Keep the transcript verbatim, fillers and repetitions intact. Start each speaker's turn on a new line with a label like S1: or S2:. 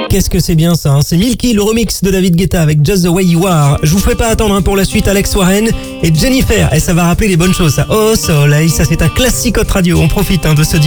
S1: Qu'est-ce que c'est bien ça, hein. C'est Milky, le remix de David Guetta avec Just the Way You Are. Je vous ferai pas attendre hein, pour la suite, Alex Warren et Jennifer. Et ça va rappeler les bonnes choses, ça. Oh soleil, ça c'est un classique hot radio. On profite hein, de ce dimanche.